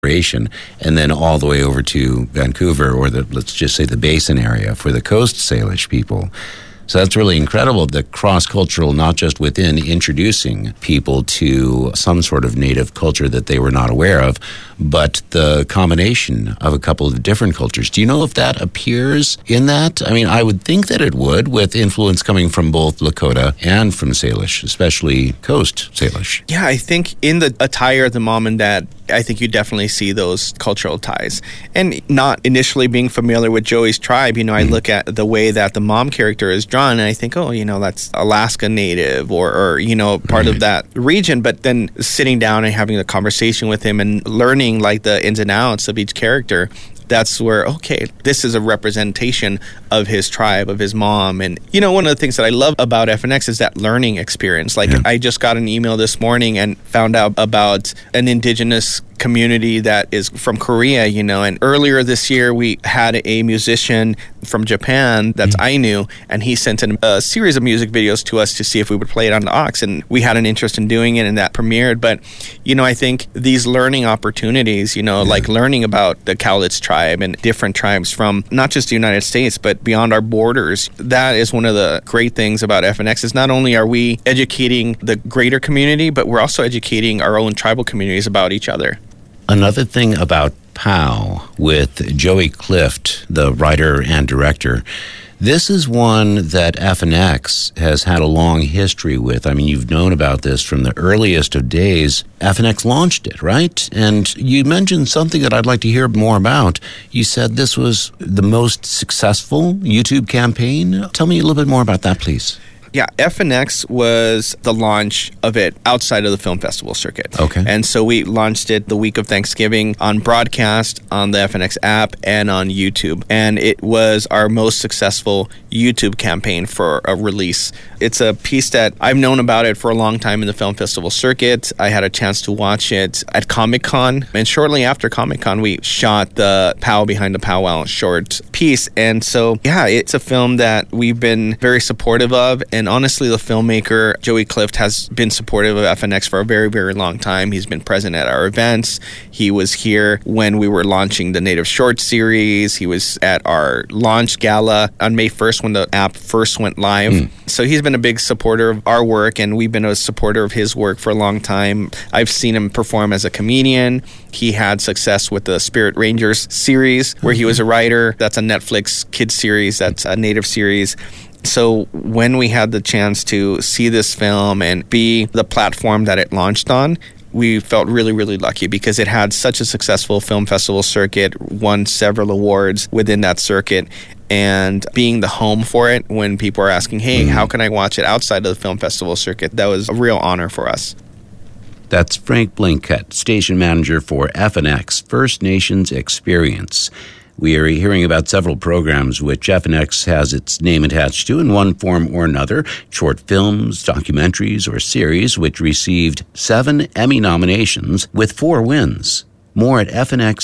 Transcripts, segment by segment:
and then all the way over to Vancouver, or let's just say the Basin area for the Coast Salish people. So that's really incredible, the cross-cultural, not just within introducing people to some sort of native culture that they were not aware of, but the combination of a couple of different cultures. Do you know if that appears in that? I mean, I would think that it would, with influence coming from both Lakota and from Salish, especially Coast Salish. Yeah, I think in the attire of the mom and dad, I think you definitely see those cultural ties. And not initially being familiar with Joey's tribe, I look at the way that the mom character is drawn, and I think, that's Alaska Native or part of that region. But then sitting down and having a conversation with him and learning like the ins and outs of each character, that's where, okay, this is a representation of his tribe, of his mom. And, one of the things that I love about FNX is that learning experience. I just got an email this morning and found out about an indigenous community that is from Korea, and earlier this year we had a musician from Japan that's Ainu, and he sent in a series of music videos to us to see if we would play it on the aux, and we had an interest in doing it, and that premiered. But, I think these learning opportunities, like learning about the Cowlitz tribe and different tribes from not just the United States, but beyond our borders, that is one of the great things about FNX, is not only are we educating the greater community, but we're also educating our own tribal communities about each other. Another thing about POW with Joey Clift, the writer and director, this is one that FNX has had a long history with. I mean, you've known about this from the earliest of days. FNX launched it, right? And you mentioned something that I'd like to hear more about. You said this was the most successful YouTube campaign. Tell me a little bit more about that, please. Yeah, FNX was the launch of it outside of the film festival circuit. Okay. And so we launched it the week of Thanksgiving on broadcast, on the FNX app, and on YouTube. And it was our most successful YouTube campaign for a release. It's a piece that I've known about it for a long time in the film festival circuit. I had a chance to watch it at Comic-Con. And shortly after Comic-Con, we shot the POW Behind the Powwow short piece. And so, yeah, it's a film that we've been very supportive of. And honestly, the filmmaker, Joey Clift, has been supportive of FNX for a very, very long time. He's been present at our events. He was here when we were launching the Native Short series. He was at our launch gala on May 1st when the app first went live. So he's been a big supporter of our work, and we've been a supporter of his work for a long time. I've seen him perform as a comedian. He had success with the Spirit Rangers series, where he was a writer. That's a Netflix kids series. That's a Native series. So when we had the chance to see this film and be the platform that it launched on, we felt really, really lucky because it had such a successful film festival circuit, won several awards within that circuit, and being the home for it when people are asking, hey, how can I watch it outside of the film festival circuit? That was a real honor for us. That's Frank Blanket, station manager for FNX, First Nations Experience. We are hearing about several programs which FNX has its name attached to in one form or another, short films, documentaries, or series, which received 7 Emmy nominations with 4 wins. More at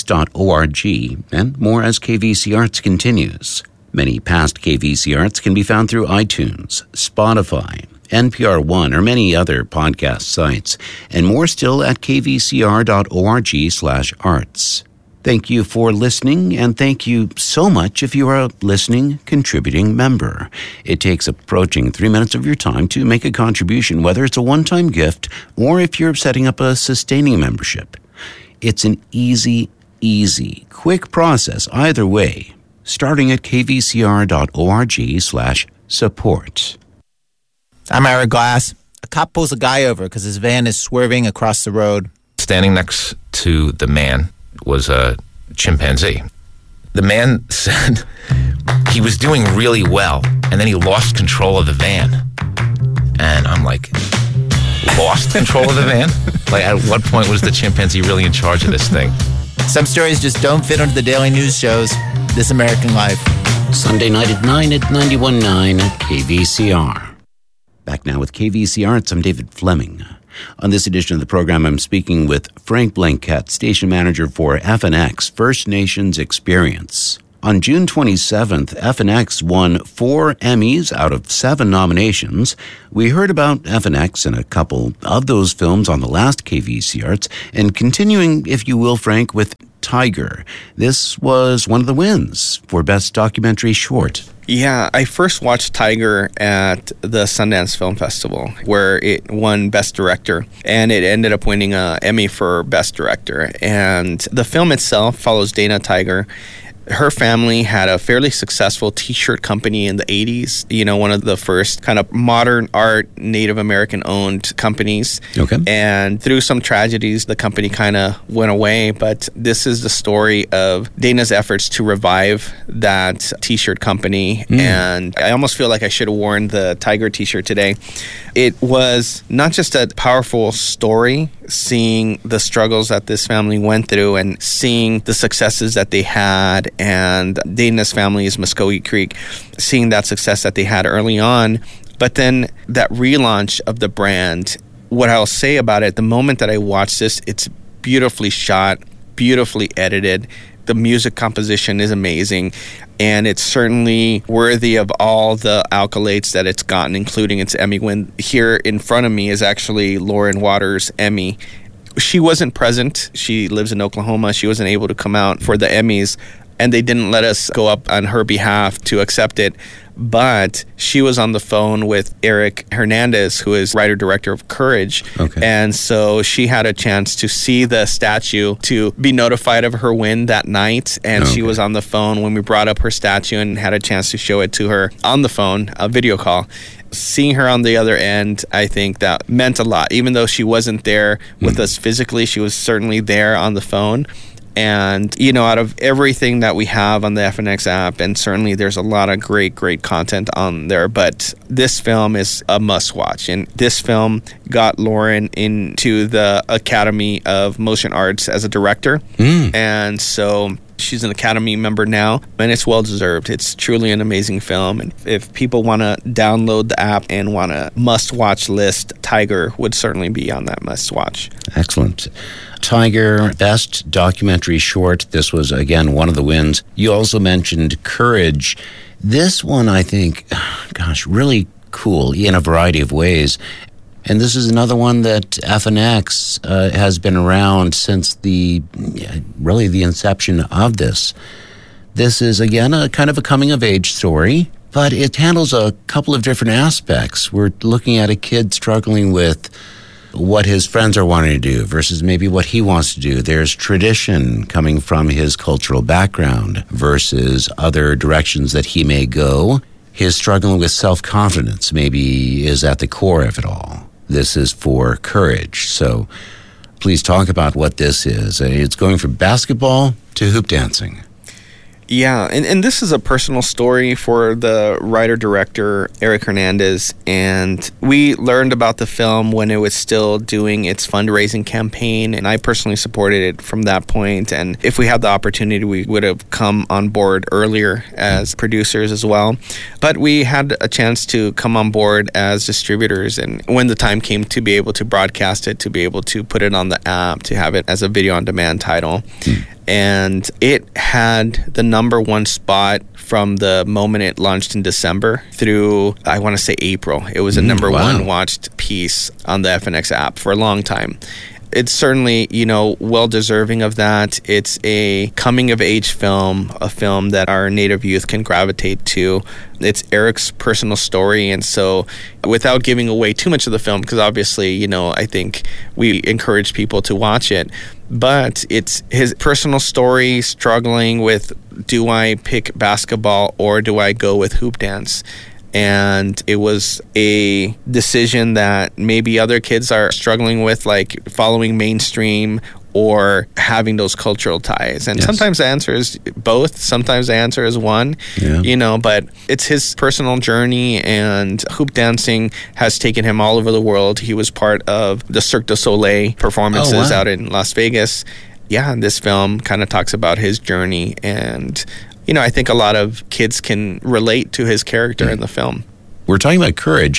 fnx.org, and more as KVC Arts continues. Many past KVC Arts can be found through iTunes, Spotify, NPR One, or many other podcast sites, and more still at kvcr.org/arts. Thank you for listening, and thank you so much if you are a listening, contributing member. It takes approaching 3 minutes of your time to make a contribution, whether it's a one-time gift or if you're setting up a sustaining membership. It's an easy, quick process either way, starting at kvcr.org/support. I'm Ira Glass. A cop pulls a guy over because his van is swerving across the road. Standing next to the man was a chimpanzee. The man said he was doing really well, and then he lost control of the van. And I'm like, lost control of the van? Like, at what point was the chimpanzee really in charge of this thing? Some stories just don't fit onto the daily news shows. This American Life. Sunday night at 9 at 91.9 KVCR. Back now with KVC Arts, I'm David Fleming. On this edition of the program, I'm speaking with Frank Blanket, station manager for FNX, First Nations Experience. On June 27th, FNX won 4 Emmys out of 7 nominations. We heard about FNX and a couple of those films on the last KVC Arts, and continuing, if you will, Frank, with Tiger. This was one of the wins for Best Documentary Short. Yeah, I first watched Tiger at the Sundance Film Festival, where it won Best Director, and it ended up winning an Emmy for Best Director. And the film itself follows Dana Tiger. Her family had a fairly successful t-shirt company in the 80s, one of the first kind of modern art Native American-owned companies. Okay. And through some tragedies, the company kind of went away. But this is the story of Dana's efforts to revive that t-shirt company. And I almost feel like I should have worn the Tiger t-shirt today. It was not just a powerful story, seeing the struggles that this family went through and seeing the successes that they had. And Dana's family is Muskogee Creek, seeing that success that they had early on. But then that relaunch of the brand, what I'll say about it, the moment that I watched this, it's beautifully shot, beautifully edited. The music composition is amazing. And it's certainly worthy of all the accolades that it's gotten, including its Emmy win. Here in front of me is actually Lauren Waters' Emmy. She wasn't present. She lives in Oklahoma. She wasn't able to come out for the Emmys, and they didn't let us go up on her behalf to accept it. But she was on the phone with Eric Hernandez, who is writer-director of Courage. Okay. And so she had a chance to see the statue, to be notified of her win that night. And she was on the phone when we brought up her statue and had a chance to show it to her on the phone, a video call. Seeing her on the other end, I think that meant a lot. Even though she wasn't there with us physically, she was certainly there on the phone. And, out of everything that we have on the FNX app, and certainly there's a lot of great content on there, but this film is a must-watch. And this film got Lauren into the Academy of Motion Arts as a director. And so she's an Academy member now, and it's well-deserved. It's truly an amazing film. And if people want to download the app and want a must-watch list, Tiger would certainly be on that must-watch. Excellent. Tiger, Best Documentary Short. This was, again, one of the wins. You also mentioned Courage. This one, I think, really cool in a variety of ways. And this is another one that FNX has been around since the inception of this. This is, again, a kind of a coming-of-age story, but it handles a couple of different aspects. We're looking at a kid struggling with what his friends are wanting to do versus maybe what he wants to do. There's tradition coming from his cultural background versus other directions that he may go. His struggling with self-confidence maybe is at the core of it all. This is for Courage. So please talk about what this is. It's going from basketball to hoop dancing. Yeah, and this is a personal story for the writer-director, Eric Hernandez, and we learned about the film when it was still doing its fundraising campaign, and I personally supported it from that point, and if we had the opportunity, we would have come on board earlier as producers as well, but we had a chance to come on board as distributors, and when the time came to be able to broadcast it, to be able to put it on the app, to have it as a video-on-demand title, and it had the number one spot from the moment it launched in December through, I want to say, April. It was a number one watched piece on the FNX app for a long time. It's certainly, well-deserving of that. It's a coming-of-age film, a film that our Native youth can gravitate to. It's Eric's personal story, and so without giving away too much of the film, because obviously, I think we encourage people to watch it, but it's his personal story struggling with, do I pick basketball or do I go with hoop dance? And it was a decision that maybe other kids are struggling with, like following mainstream or having those cultural ties. And sometimes the answer is both. Sometimes the answer is one, but it's his personal journey, and hoop dancing has taken him all over the world. He was part of the Cirque du Soleil performances out in Las Vegas. Yeah, and this film kind of talks about his journey, and I think a lot of kids can relate to his character in the film. We're talking about Courage.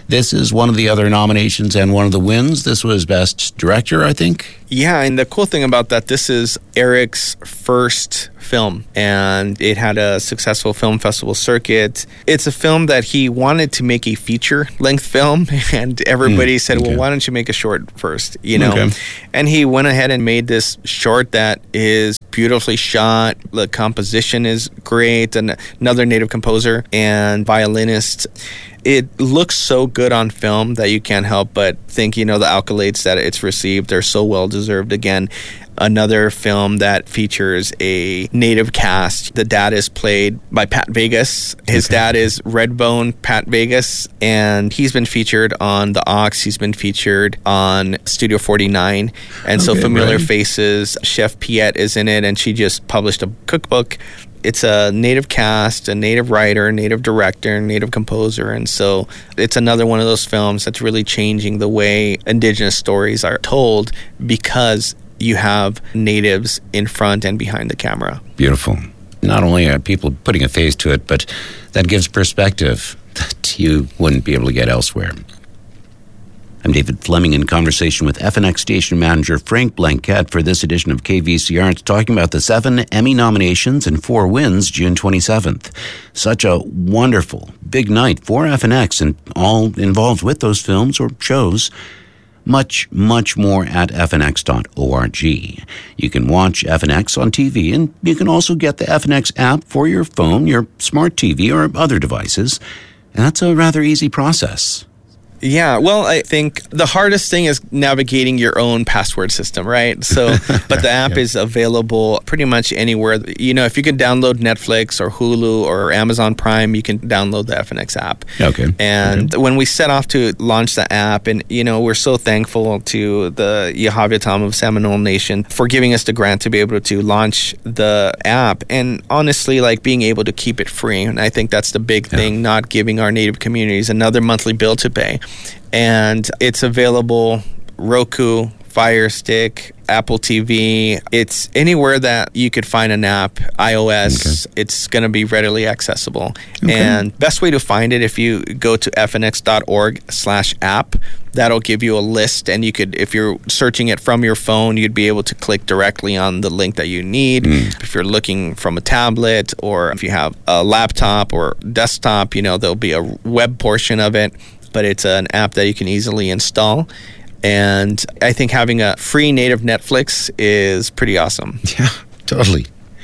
This is one of the other nominations and one of the wins. This was Best Director, I think. Yeah, and the cool thing about that, this is Eric's first film, and it had a successful film festival circuit. It's a film that he wanted to make a feature-length film, and everybody said, well, why don't you make a short first, you know? Okay. And he went ahead and made this short that is beautifully shot. The composition is great, and another native composer and violinist. It looks so good on film that you can't help but think, the accolades that it's received are so well-deserved. Again, another film that features a native cast. The dad is played by Pat Vegas. His dad is Redbone Pat Vegas, and he's been featured on The Ox. He's been featured on Studio 49. And so familiar faces. Chef Piet is in it, and she just published a cookbook. It's a native cast, a native writer, native director, native composer, and so it's another one of those films that's really changing the way Indigenous stories are told because you have natives in front and behind the camera. Beautiful. Not only are people putting a face to it, but that gives perspective that you wouldn't be able to get elsewhere. I'm David Fleming in conversation with FNX station manager Frank Blanquette for this edition of KVCR. It's talking about the 7 Emmy nominations and 4 wins June 27th. Such a wonderful, big night for FNX and all involved with those films or shows. Much, much more at fnx.org. You can watch FNX on TV, and you can also get the FNX app for your phone, your smart TV, or other devices. And that's a rather easy process. Yeah, well, I think the hardest thing is navigating your own password system, right? So, but the app is available pretty much anywhere. If you can download Netflix or Hulu or Amazon Prime, you can download the FNX app. Okay. And when we set off to launch the app, and, we're so thankful to the Yahaviatam of Seminole Nation for giving us the grant to be able to launch the app. And honestly, being able to keep it free. And I think that's the big thing, not giving our Native communities another monthly bill to pay. And it's available Roku, Fire Stick, Apple TV. It's anywhere that you could find an app, iOS. It's going to be readily accessible. And best way to find it, if you go to fnx.org/app, that'll give you a list. And you could, if you're searching it from your phone, you'd be able to click directly on the link that you need. If you're looking from a tablet, or if you have a laptop or desktop, there'll be a web portion of it. But it's an app that you can easily install. And I think having a free native Netflix is pretty awesome. Yeah, totally.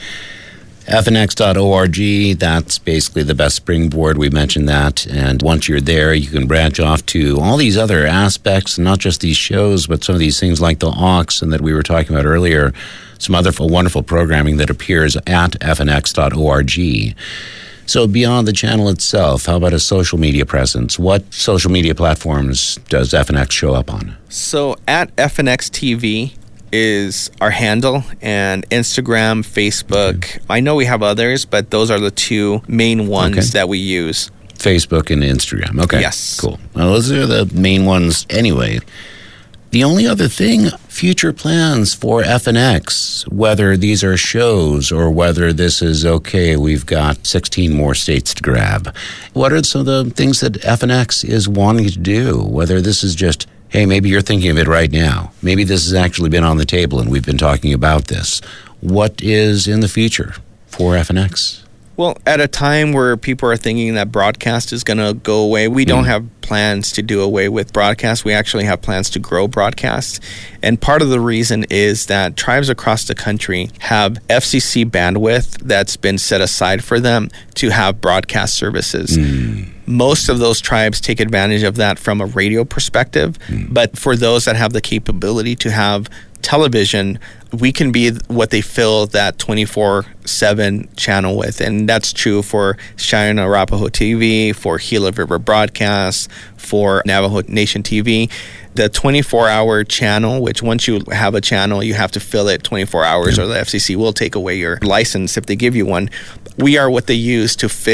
FNX.org, that's basically the best springboard. We mentioned that. And once you're there, you can branch off to all these other aspects, not just these shows, but some of these things like the Ox and that we were talking about earlier. Some other wonderful programming that appears at FNX.org. So beyond the channel itself, how about a social media presence? What social media platforms does FNX show up on? So at FNX TV is our handle, and Instagram, Facebook. I know we have others, but those are the 2 main ones that we use. Facebook and Instagram. Okay. Yes. Cool. Well, those are the main ones anyway. The only other thing, future plans for FNX, whether these are shows or whether this is, we've got 16 more states to grab. What are some of the things that FNX is wanting to do? Whether this is just, hey, maybe you're thinking of it right now. Maybe this has actually been on the table and we've been talking about this. What is in the future for FNX? Well, at a time where people are thinking that broadcast is going to go away, we don't have plans to do away with broadcast. We actually have plans to grow broadcast. And part of the reason is that tribes across the country have FCC bandwidth that's been set aside for them to have broadcast services. Most of those tribes take advantage of that from a radio perspective. But for those that have the capability to have television, we can be what they fill that 24/7 channel with. And that's true for Cheyenne Arapaho TV, for Gila River Broadcast, for Navajo Nation TV. The 24-hour channel, which once you have a channel, you have to fill it 24 hours or the FCC will take away your license if they give you one. We are what they use to fill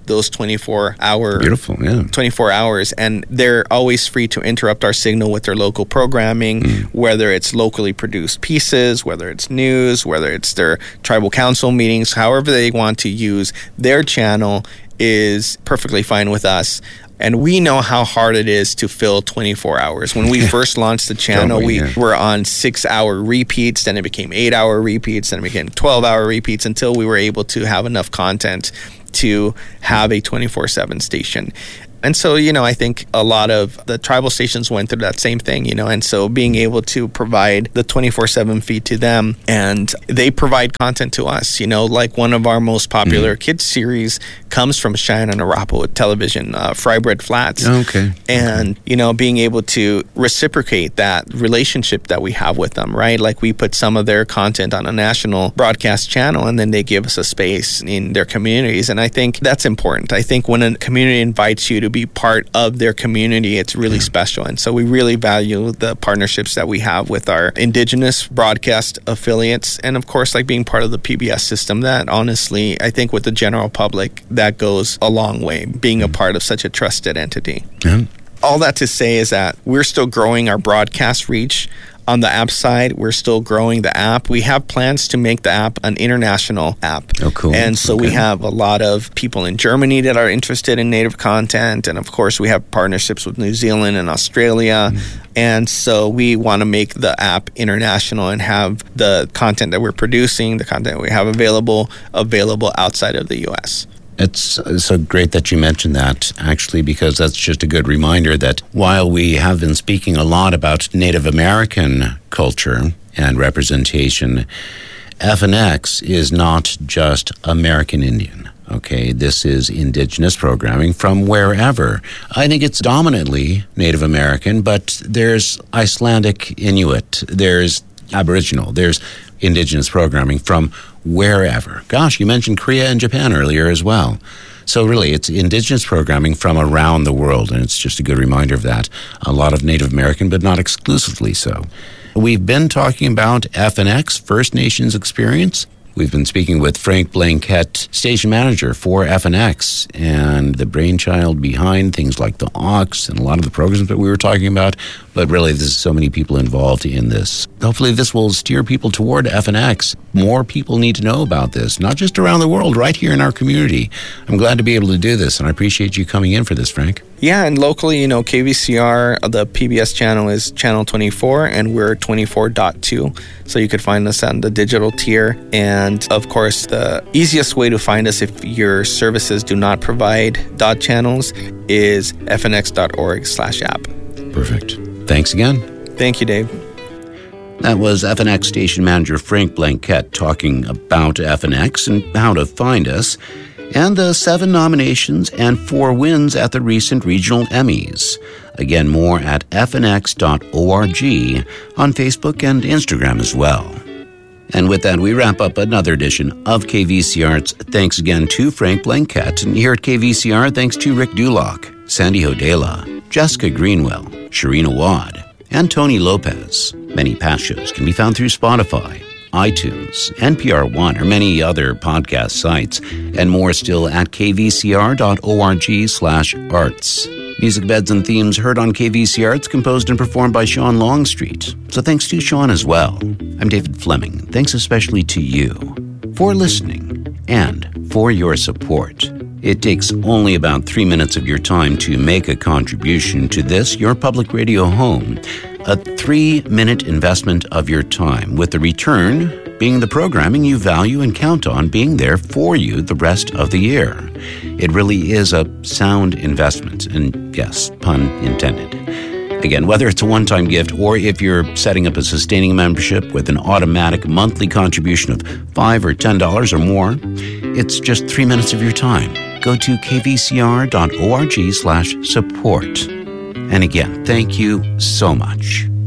those 24-hour. Beautiful, yeah. 24 hours, and they're always free to interrupt our signal with their local programming, whether it's locally produced pieces, whether it's news, whether it's their tribal council meetings, however they want to use their channel is perfectly fine with us. And we know how hard it is to fill 24 hours. When we first launched the channel, we were on 6-hour repeats, then it became 8-hour repeats, then it became 12-hour repeats until we were able to have enough content to have a 24/7 station. And so, I think a lot of the tribal stations went through that same thing, and so being able to provide the 24/7 feed to them, and they provide content to us, like one of our most popular kids series comes from Cheyenne and Arapaho television, Fry Bread Flats. Okay. And, being able to reciprocate that relationship that we have with them, right? Like we put some of their content on a national broadcast channel, and then they give us a space in their communities. And I think that's important. I think when a community invites you to be part of their community, it's really special. And so we really value the partnerships that we have with our Indigenous broadcast affiliates, and of course, like being part of the PBS system. That honestly, I think with the general public, that goes a long way, being a part of such a trusted entity. All that to say is that we're still growing our broadcast reach. On the app side, we're still growing the app. We have plans to make the app an international app. Oh, cool. And so we have a lot of people in Germany that are interested in Native content. And of course, we have partnerships with New Zealand and Australia. And so we want to make the app international and have the content that we're producing, the content we have available outside of the U.S. It's so great that you mentioned that, actually, because that's just a good reminder that while we have been speaking a lot about Native American culture and representation, FNX is not just American Indian. Okay, this is Indigenous programming from wherever. I think it's dominantly Native American, but there's Icelandic Inuit, there's Aboriginal, there's Indigenous programming from wherever. Gosh, you mentioned Korea and Japan earlier as well. So really, it's Indigenous programming from around the world, and it's just a good reminder of that. A lot of Native American, but not exclusively so. We've been talking about FNX, First Nations Experience. We've been speaking with Frank Blanquette, station manager for FNX, and the brainchild behind things like the Aux and a lot of the programs that we were talking about. But really, there's so many people involved in this. Hopefully, this will steer people toward FNX. More people need to know about this, not just around the world, right here in our community. I'm glad to be able to do this, and I appreciate you coming in for this, Frank. Yeah, and locally, KVCR, the PBS channel is channel 24, and we're 24.2. So you could find us on the digital tier. And of course, the easiest way to find us if your services do not provide dot channels is fnx.org/app. Perfect. Thanks again. Thank you, Dave. That was FNX station manager Frank Blanquette talking about FNX and how to find us, and the 7 nominations and 4 wins at the recent regional Emmys. Again, more at fnx.org on Facebook and Instagram as well. And with that, we wrap up another edition of KVCR. Thanks again to Frank Blanquette. And here at KVCR, thanks to Rick Duloc, Sandy Hodela, Jessica Greenwell, Sharina Wad, and Tony Lopez. Many past shows can be found through Spotify, iTunes, NPR One, or many other podcast sites, and more still at kvcr.org/arts. Music beds and themes heard on KVCR. It's composed and performed by Sean Longstreet. So thanks to Sean as well. I'm David Fleming. Thanks especially to you for listening and for your support. It takes only about 3 minutes of your time to make a contribution to this, your public radio home. A 3-minute investment of your time, with the return being the programming you value and count on being there for you the rest of the year. It really is a sound investment, and yes, pun intended. Again, whether it's a one-time gift or if you're setting up a sustaining membership with an automatic monthly contribution of $5 or $10 or more, it's just 3 minutes of your time. Go to kvcr.org/support. And again, thank you so much.